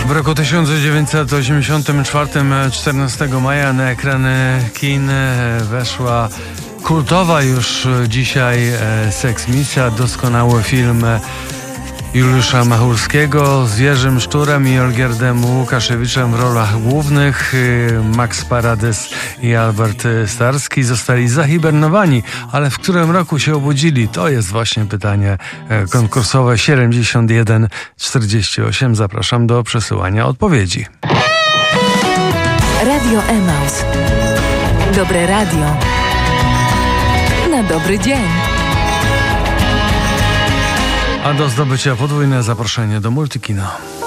W roku 1984, 14 maja na ekrany kin weszła kultowa już dzisiaj seksmisja, doskonały film Juliusza Machulskiego z Jerzym Szturem i Olgierdem Łukaszewiczem w rolach głównych. Max Paradys i Albert Starski zostali zahibernowani, ale w którym roku się obudzili? To jest właśnie pytanie konkursowe 7148. Zapraszam do przesyłania odpowiedzi. Radio Emaus. Dobre radio. Na dobry dzień. A do zdobycia podwójne zaproszenie do Multikino.